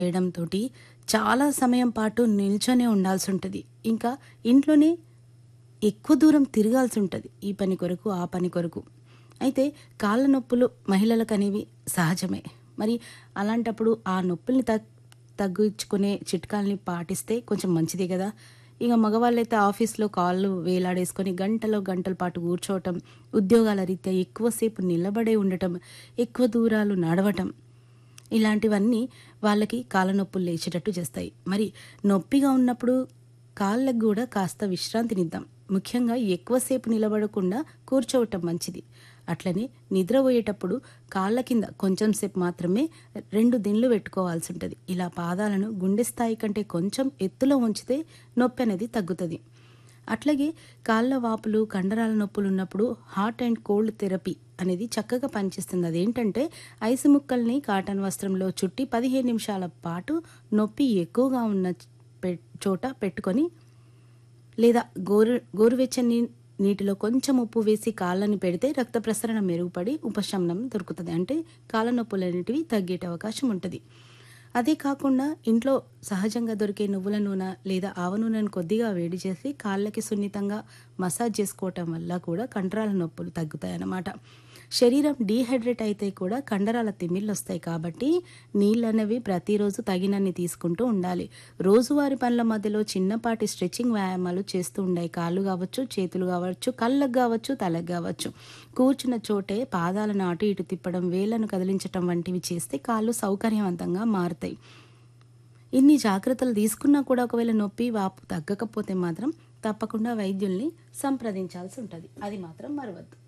చేయడంతోటి చాలా సమయం పాటు నిల్చొనే ఉండాల్సుంటది. ఇంకా ఇంట్లోనే ఎక్కువ దూరం తిరగాల్సుంటది. ఈ పని కొరకు, ఆ పని కొరకు. అయితే కాళ్ళ నొప్పులు మహిళలకనేవి సహజమే. మరి అలాంటప్పుడు ఆ నొప్పుల్ని తగ్గించుకునే చిట్కాల్ని పాటిస్తే కొంచెం మంచిదే గదా! ఇగ మగవాళ్ళైతే ఆఫీస్‌లో కాళ్ళు వేలాడేసుకొని గంటలో గంటల పాటు కూర్చోవటం, ఉద్యోగాల రీత్యా ఎక్కువ సేపు నిలబడే ఉండటం, ఎక్కువ దూరాలు నడవటం ఇలాంటివన్నీ వాళ్ళకి కాళ్ళ నొప్పులు లేచేటట్టు చేస్తాయి. మరి నొప్పిగా ఉన్నప్పుడు కాళ్ళకి గూడా కాస్త విశ్రాంతినిద్దాం. ముఖ్యంగా ఎక్కువసేపు నిలబడకుండా కూర్చోవటం మంచిది. అట్లనే నిద్రపోయేటప్పుడు కాళ్ళ కింద కొంచెం సేపు మాత్రమే 2 దిండ్లు పెట్టుకోవాల్సుంటది. ఇలా పాదాలను గుండె స్థాయి కంటే కొంచెం ఎత్తులో ఉంచితే నొప్పి అనేది తగ్గుతది. అట్లాగే కాళ్ళ వాపులు, కండరాల నొప్పులున్నప్పుడు హాట్ అండ్ కోల్డ్ థెరపీ అనేది చక్కగా పనిచేస్తుంది. అదేంటంటే ఐసు ముక్కల్ని కాటన్ వస్త్రంలో చుట్టి 15 నిమిషాల పాటు నొప్పి ఎక్కువగా ఉన్న చోట పెట్టుకొని లేదా గోరువెచ్చని నీటిలో కొంచెం ఉప్పు వేసి కాళ్ళని పెడితే రక్త ప్రసరణ మెరుగుపడి ఉపశమనం దొరుకుతది. అంటే కాళ్ళ నొప్పులనేటివి తగ్గేటి అవకాశం ఉంటది. అదే కాకుండా ఇంట్లో సహజంగా దొరికే నువ్వుల నూనె లేదా ఆవ నూనెను కొద్దిగా వేడి చేసి కాళ్ళకి సున్నితంగా మసాజ్ చేసుకోవటం వల్ల కూడా కండరాల నొప్పులు తగ్గుతాయన్నమాట. శరీరం డీహైడ్రేట్ అయితే కూడా కండరాల తిమ్మిర్లొస్తాయి కాబట్టి నీళ్ళనేవి ప్రతిరోజు తగినన్ని తీసుకుంటూ ఉండాలి. రోజువారీ పనుల మధ్యలో చిన్నపాటి స్ట్రెచింగ్ వ్యాయామాలు చేస్తూ ఉండాయి. కాళ్ళు కావచ్చు, చేతులు కావచ్చు, కళ్ళకు కావచ్చు, తలకు కావచ్చు. కూర్చున్న చోటే పాదాలను అటు ఇటు తిప్పడం, వేళ్లను కదిలించటం వంటివి చేస్తే కాళ్ళు సౌకర్యవంతంగా మారుతాయి. ఇన్ని జాగ్రత్తలు తీసుకున్నా కూడా ఒకవేళ నొప్పి, వాపు తగ్గకపోతే మాత్రం తప్పకుండా వైద్యుల్ని సంప్రదించాల్సి ఉంటది. అది మాత్రం మరవద్దు.